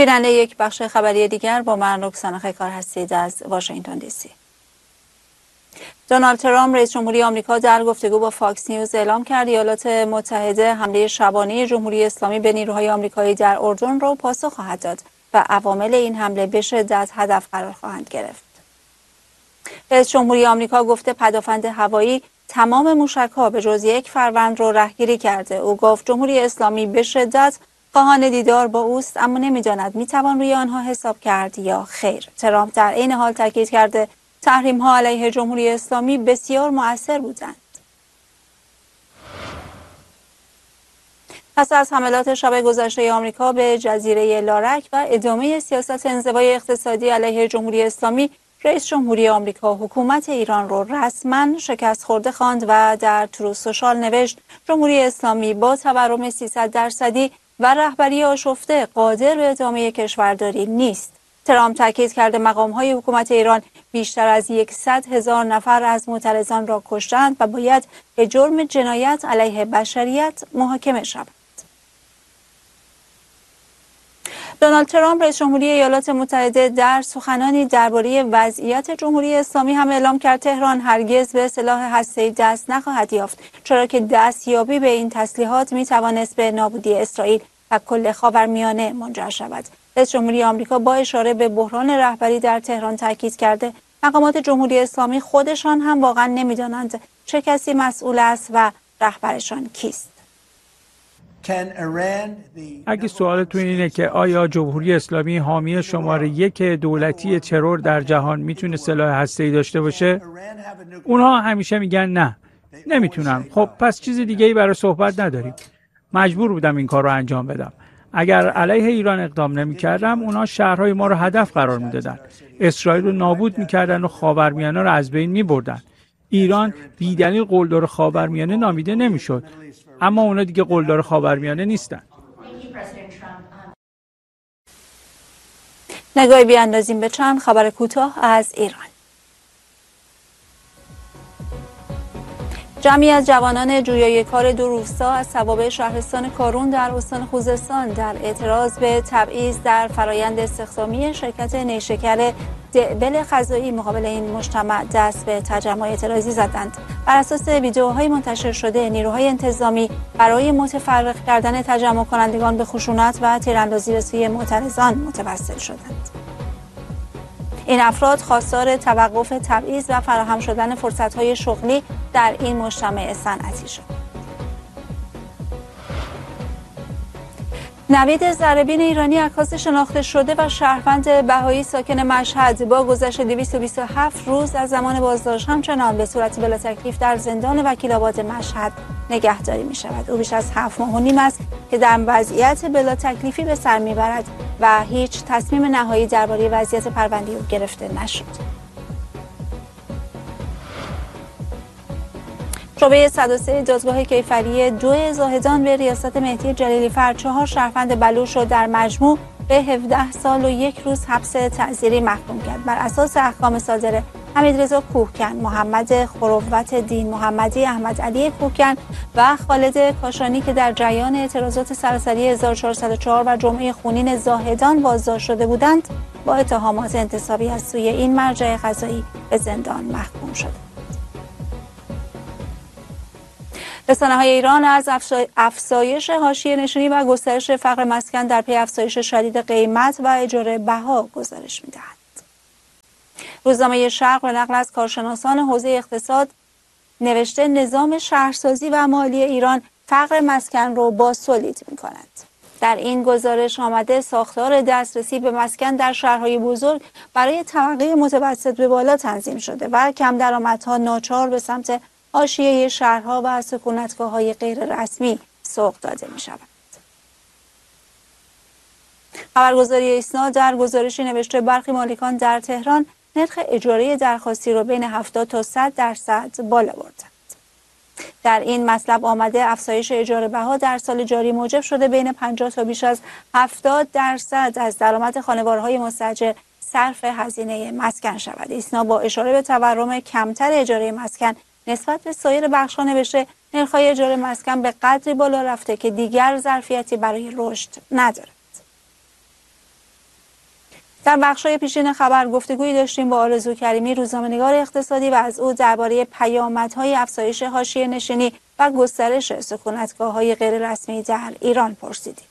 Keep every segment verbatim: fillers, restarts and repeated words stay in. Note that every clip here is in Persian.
بیننده یک بخش خبری دیگر با من رکسانا خیکار هستید از واشنگتن دی سی. دونالد ترامپ رئیس جمهوری آمریکا در گفتگو با فاکس نیوز اعلام کرد ایالات متحده حمله شبانه جمهوری اسلامی به نیروهای آمریکایی در اردن را پاسخ خواهد داد و عوامل این حمله به شدت هدف قرار خواهند گرفت. رئیس جمهوری آمریکا گفته پدافند هوایی تمام موشک‌ها به جز یک فروند را رهگیری کرده. او گفت جمهوری اسلامی به شدت خواهان دیدار با اوست، اما نمی‌داند می‌توان روی آنها حساب کرد یا خیر. ترامپ در این حال تاکید کرده تحریم‌ها علیه جمهوری اسلامی بسیار مؤثر بودند. پس از حملات شب گذشته آمریکا به جزیره لارک و ادامه سیاست انزوای اقتصادی علیه جمهوری اسلامی، رئیس جمهوری آمریکا حکومت ایران را رسما شکست خورده خواند و در تروث سوشال نوشت جمهوری اسلامی با تورم سیصد درصدی و رهبری آشفته قادر به ادامه کشورداری نیست. ترامپ تاکید کرده مقام‌های حکومت ایران بیشتر از صد هزار نفر از معترضان را کشتند و باید به جرم جنایت علیه بشریت محاکمه شوند. دونالد ترامپ رئیس جمهوری ایالات متحده در سخنانی درباره وضعیت جمهوری اسلامی هم اعلام کرد تهران هرگز به سلاح هسته‌ای دست نخواهد یافت، چرا که دستیابی به این تسلیحات می توانست به نابودی اسرائیل و کل خاورمیانه منجر شود. رئیس جمهوری آمریکا با اشاره به بحران رهبری در تهران تاکید کرده مقامات جمهوری اسلامی خودشان هم واقعا نمی‌دانند چه کسی مسئول است و رهبرشان کیست. اگه سوالتون اینه که آیا جمهوری اسلامی حامی شماره یک دولتی ترور در جهان میتونه سلاح هسته‌ای داشته باشه؟ اونها همیشه میگن نه، نمیتونن. خب پس چیز دیگه ای برای صحبت نداریم. مجبور بودم این کار رو انجام بدم. اگر علیه ایران اقدام نمی‌کردم، اونها شهرهای ما رو هدف قرار میدادن. اسرائیل رو نابود می‌کردن و خاورمیانه رو از بین می‌بردن. ایران بی‌دلیل قلدر خاورمیانه نامیده نمی‌شد. اما اونا دیگه قلدر خاورمیانه نیستن. نگاهی بیاندازیم به چند خبر کوتاه از ایران. جمعی از جوانان جویای کار دو روستا از توابع شهرستان کارون در استان خوزستان در اعتراض به تبعیض در فرایند استخدامی شرکت نیشکر دعبل غذایی مقابل این مجتمع دست به تجمع اعتراضی زدند. بر اساس ویدیوهای منتشر شده، نیروهای انتظامی برای متفرق کردن تجمع کنندگان به خشونت و تیراندازی به سوی معترضان متوسل شدند. این افراد خواستار توقف تبعیض و فراهم شدن فرصت‌های شغلی در این مجتمع صنعتی شد. نوید زربین ایرانی عکاس شناخته شده و شهروند بهایی ساکن مشهد با گذشت دویست و بیست و هفت روز از زمان بازداشت همچنان به صورت بلا تکلیف در زندان وکیل‌آباد مشهد نگهداری می شود. او بیش از هفت ماه و نیم است که در وضعیت بلا تکلیفی به سر می برد و هیچ تصمیم نهایی درباره وضعیت پرونده او گرفته نشد. شعبه صد و سه دادگاه کیفری دو زاهدان به ریاست مهدی جلیلی فر چهار شهروند بلوچ را در مجموع به هفده سال و یک روز حبس تعزیری محکوم کرد. بر اساس احکام صادره حمیدرضا کوهکن، محمد خروت دین محمدی، احمد علی کوهکن و خالد کاشانی که در جریان اعتراضات سراسری هزار و چهارصد و چهار و جمعه خونین زاهدان بازداشت شده بودند، با اتهامات انتصابی از سوی این مرجع قضایی به زندان محکوم شد. رسانه‌های ایران از افزایش حاشیه نشینی و گسترش فقر مسکن در پی افزایش شدید قیمت و اجاره بها گزارش می‌دهند. روزنامه شرق به نقل از کارشناسان حوزه اقتصاد نوشته نظام شهرسازی و مالی ایران فقر مسکن را بازتولید می‌کند. در این گزارش آمده ساختار دسترسی به مسکن در شهرهای بزرگ برای طبقه متوسط به بالا تنظیم شده و کم درآمدها ناچار به سمت حاشیه شهرها و سکونتگاه‌های غیر رسمی سوق داده می‌شود. خبرگزاری ایسنا در گزارشی نوشته برخی مالکان در تهران نرخ اجاره درخواستی را بین هفتاد تا صد درصد بالا بردند. در این مطلب آمده افزایش اجاره بها در سال جاری موجب شده بین پنجاه تا بیش از هفتاد درصد از درآمد خانوارهای مستاجر صرف هزینه مسکن شود. ایسنا با اشاره به تورم کمتر اجاره مسکن نسبت به سایر بخش‌ها نوشته نرخ‌های اجاره مسکن به قدری بالا رفته که دیگر ظرفیتی برای رشد ندارد. در بخش‌های پیشین خبر گفتگویی داشتیم با آرزو کریمی، روزنامه‌نگار اقتصادی، و از او درباره پیامدهای افزایش حاشیه نشینی و گسترش سکونتگاه‌های غیررسمی در ایران پرسیدیم.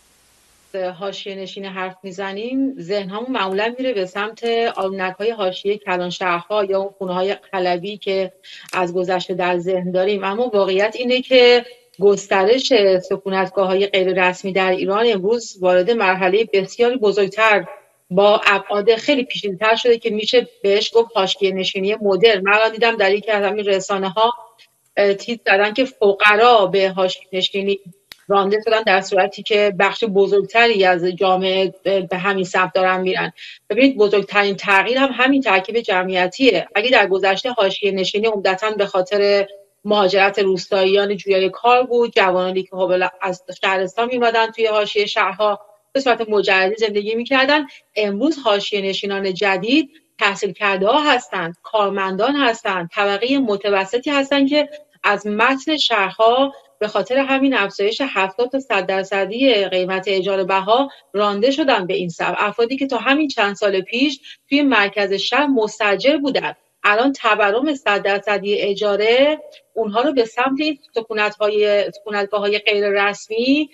حاشیه نشینی حرف میزنیم، ذهنمون معمولا میره به سمت آلونک‌های حاشیه کلان شهرها یا اون خونه‌های قلبی که از گذشته در ذهن داریم، اما واقعیت اینه که گسترش سکونتگاه‌های غیر رسمی در ایران امروز وارد مرحله بسیار بزرگتر با ابعاد خیلی پیچیده‌تر شده که میشه بهش گفت حاشیه نشینی مدرن. من دیدم در یکی از همین رسانه‌ها تیتر زدن که فقرا به حاشیه نشینی رانده شدن، در صورتی که بخش بزرگتری از جامعه به همین سمت دارن میرن. ببینید بزرگترین تغییر هم همین ترکیب جمعیتیه. اگه در گذشته حاشیه نشینی عمدتاً به خاطر مهاجرت روستاییان جویای کار بود، جوانانی که از شهرستان میمدن توی حاشیه شهرها به صورت مجردی زندگی میکردن، امروز حاشیه نشینان جدید تحصیل کرده ها هستن، کارمندان هستن، طبقه متوسطی هستن که از متن شهرها به خاطر همین افزایش هفتاد تا صد درصدی قیمت اجاره بها رانده شدن به این سمت. افرادی که تا همین چند سال پیش توی مرکز شهر مستاجر بودن، الان تورم صد درصدی اجاره اونها رو به سمت این سکونت‌های سکونتگاه‌های غیر رسمی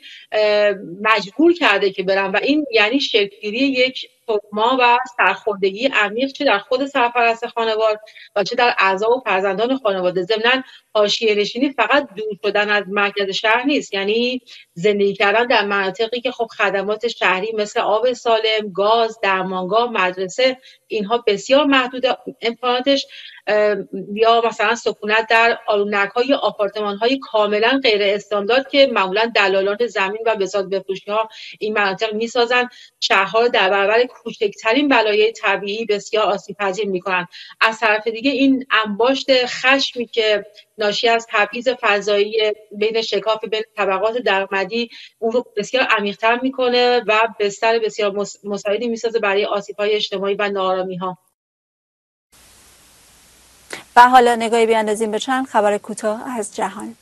مجبور کرده که برن و این یعنی شکل‌گیری یک تراما و سرخوردگی عمیق، چه در خود سرپرست خانوار و چه در اعضا و فرزندان خانواده. ضمناً حاشیه نشینی فقط دور شدن از مرکز شهر نیست، یعنی زندگی کردن در مناطقی که خب خدمات شهری مثل آب سالم، گاز، درمانگاه، مدرسه اینها بسیار محدود امکاناتش، یا مثلا سکونت در آلونک‌ها یا آپارتمان‌های کاملا غیر استاندارد که معمولا دلالان زمین و بساط بفروشی‌ها این مناطق می‌سازن، شهرها رو در برابر کوچکترین بلایای طبیعی بسیار آسیب‌پذیر می‌کنن. از طرف دیگه این انباشت خشمی که ناشی از تبعیض فضایی بین شکاف بین طبقات درآمدی اون رو بسیار عمیق‌تر می‌کنه و بستر بسیار مساعدی می‌سازه برای آسیب‌های اجتماعی و ناآرامی‌ها. و حالا نگاهی بیاندازیم به چند خبر کوتاه از جهان.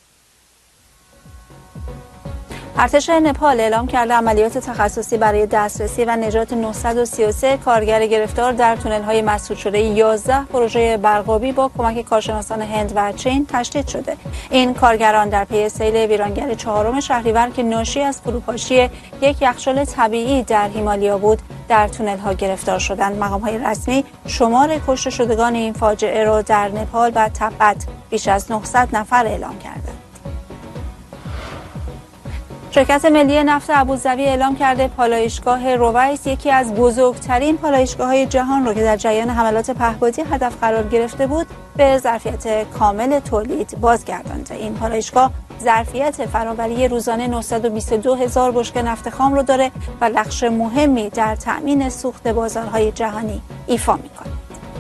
ارتش نپال اعلام کرده عملیات تخصصی برای دسترسی و نجات نهصد و سی و سه کارگر گرفتار در تونل‌های مسدود شده یازده پروژه برق‌آبی با کمک کارشناسان هند و چین تشدید شده. این کارگران در پی سیل ویرانگر چهارم شهریور که ناشی از فروپاشی یک یخچال طبیعی در هیمالیا بود، در تونل‌ها گرفتار شدند. مقام‌های رسمی شمار کشته شدگان این فاجعه را در نپال و تبت بیش از نهصد نفر اعلام کردند. شرکت ملی نفت ابوظبی اعلام کرده پالایشگاه رویس، یکی از بزرگترین پالایشگاه‌های جهان را که در جریان حملات پهپادی هدف قرار گرفته بود، به ظرفیت کامل تولید بازگردانده. این پالایشگاه ظرفیت فرآوری روزانه نهصد و بیست و دو هزار بشکه نفت خام رو داره و نقش مهمی در تأمین سوخت بازارهای جهانی ایفا می‌کند.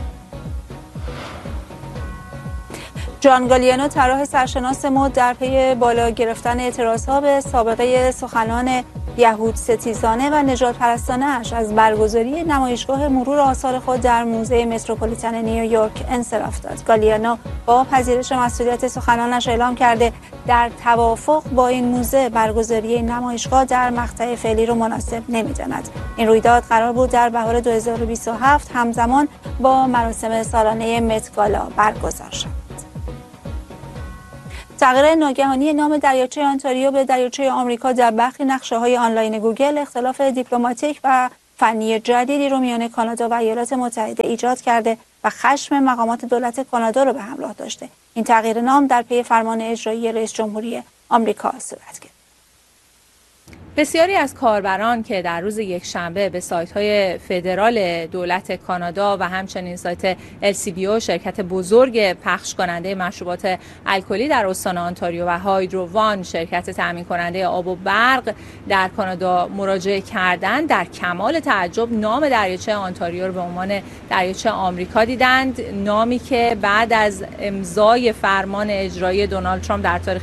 جان گالیانو، طراح سرشناس مد، در پی بالا گرفتن اعتراضها به سابقه سخنان یهود ستیزانه و نژاد پرستانه اش از برگزاری نمایشگاه مرور آثار خود در موزه متروپولیتن نیویورک انصراف داد. گالیانو با پذیرش مسئولیت سخنانش اعلام کرده در توافق با این موزه برگزاری نمایشگاه در مقطع فعلی رو مناسب نمی‌داند. این رویداد قرار بود در بهار دو هزار و بیست و هفت همزمان با مراسم سالانه مت گالا برگزار شد. تغییر ناگهانی نام دریاچه آنتاریو به دریاچه آمریکا در برخی نقشه‌های آنلاین گوگل اختلاف دیپلماتیک و فنی جدیدی رو میان کانادا و ایالات متحده ایجاد کرده و خشم مقامات دولت کانادا رو به همراه داشته. این تغییر نام در پی فرمان اجرایی رئیس جمهوری آمریکا صورت گرفت. بسیاری از کاربران که در روز یکشنبه به سایت‌های فدرال دولت کانادا و همچنین سایت ال سی بی او، شرکت بزرگ پخش کننده مشروبات الکلی در استان آنتاریو، و هایدرو وان، شرکت تامین کننده آب و برق در کانادا مراجعه کردند، در کمال تعجب نام دریاچه آنتاریو رو به عنوان دریاچه آمریکا دیدند، نامی که بعد از امضای فرمان اجرایی دونالد ترامپ در تاریخ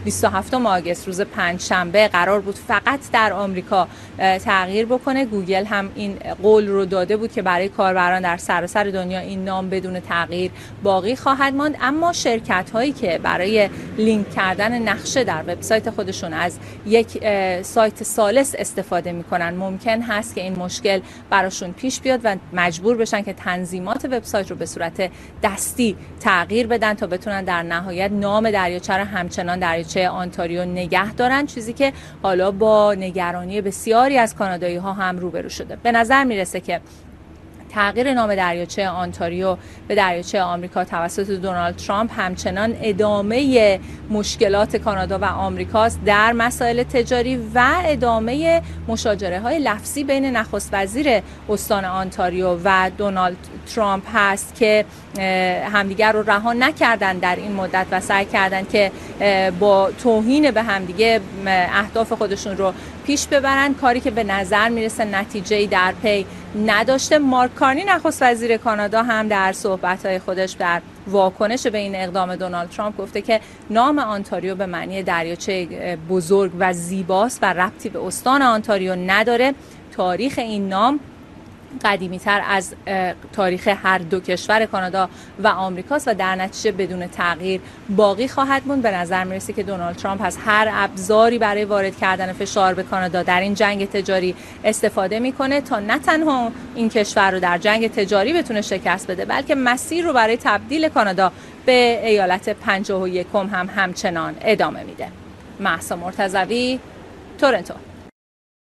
بیست و هفتم آگوست روز پنجشنبه قرار بود فقط در آمریکا تغییر بکنه. گوگل هم این قول رو داده بود که برای کاربران در سراسر دنیا این نام بدون تغییر باقی خواهد ماند. اما شرکت هایی که برای لینک کردن نقشه در وبسایت خودشون از یک سایت ثالث استفاده میکنن، ممکن هست که این مشکل براشون پیش بیاد و مجبور بشن که تنظیمات وبسایت رو به صورت دستی تغییر بدن تا بتونن در نهایت نام دریاچه رو همچنان دریاچه آنتاریو نگه دارن، چیزی که حالا با نگرانی بسیاری از کانادایی ها هم روبرو شده. به نظر میرسه که تغییر نام دریاچه آنتاریو به دریاچه آمریکا توسط دونالد ترامپ همچنان ادامه مشکلات کانادا و آمریکاست در مسائل تجاری و ادامه مشاجره های لفظی بین نخست وزیر استان آنتاریو و دونالد ترامپ هست که همدیگر رو رها نکردن در این مدت و سعی کردن که با توهین به همدیگه اهداف خودشون رو پیش ببرن، کاری که به نظر میرسه نتیجه‌ای در پی نداشته. مارک کارنی نخست وزیر کانادا هم در صحبت‌های خودش در واکنش به این اقدام دونالد ترامپ گفته که نام آنتاریو به معنی دریاچه بزرگ و زیباست و ربطی به استان آنتاریو نداره. تاریخ این نام قدیمی تر از تاریخ هر دو کشور کانادا و آمریکاست و در نتیجه بدون تغییر باقی خواهد موند. به نظر میرسه که دونالد ترامپ از هر ابزاری برای وارد کردن فشار به کانادا در این جنگ تجاری استفاده میکنه تا نه تنها این کشور رو در جنگ تجاری بتونه شکست بده، بلکه مسیر رو برای تبدیل کانادا به ایالت پنجاه و یکم هم همچنان ادامه میده. مهسا مرتضوی، تورنتو.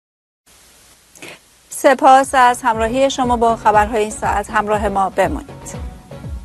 سپاس از همراهی شما با خبرهای این ساعت. همراه ما بمانید.